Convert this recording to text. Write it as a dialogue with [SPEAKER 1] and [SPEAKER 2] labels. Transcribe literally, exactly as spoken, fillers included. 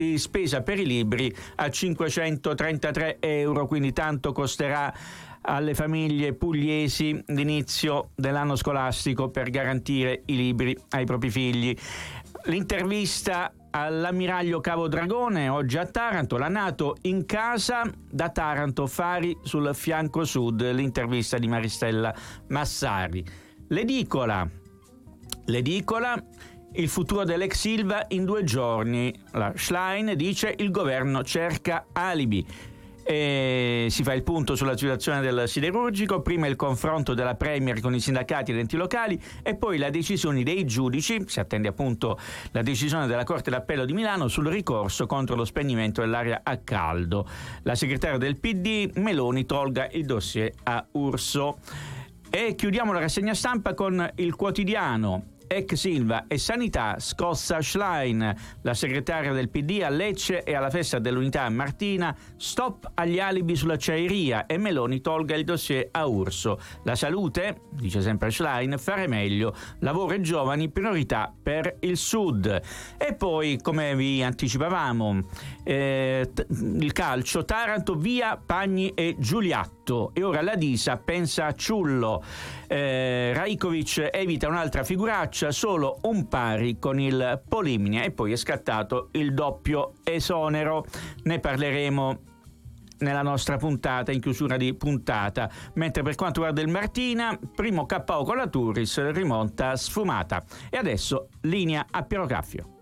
[SPEAKER 1] di spesa per i libri a cinquecentotrentatré euro, quindi tanto costerà alle famiglie pugliesi l'inizio dell'anno scolastico per garantire i libri ai propri figli. L'intervista all'ammiraglio Cavo Dragone oggi a Taranto, la NATO in casa, da Taranto Fari sul fianco sud, l'intervista di Maristella Massari. L'edicola, l'edicola il futuro dell'ex Ilva in due giorni. La Schlein dice il governo cerca alibi. E si fa il punto sulla situazione del siderurgico, prima il confronto della Premier con i sindacati ed enti locali e poi la decisione dei giudici, si attende appunto la decisione della Corte d'Appello di Milano sul ricorso contro lo spegnimento dell'aria a caldo. La segretaria del P D Meloni tolga il dossier a Urso. E chiudiamo la rassegna stampa con il Quotidiano. Ex Ilva e Sanità, scossa Schlein, la segretaria del P D a Lecce e alla festa dell'Unità a Martina, stop agli alibi sull'acciaieria e Meloni tolga il dossier a Urso. La salute, dice sempre Schlein, fare meglio, lavoro e giovani, priorità per il Sud. E poi, come vi anticipavamo, eh, t- il calcio, Taranto via Pagni e Giuliatto, e ora la Disa pensa a Ciullo. Eh, Rajkovic evita un'altra figuraccia, solo un pari con il Polimnia, e poi è scattato il doppio esonero. Ne parleremo nella nostra puntata, in chiusura di puntata. Mentre per quanto riguarda il Martina, primo K O con la Turris, rimonta sfumata. E adesso linea a Piero Caffio.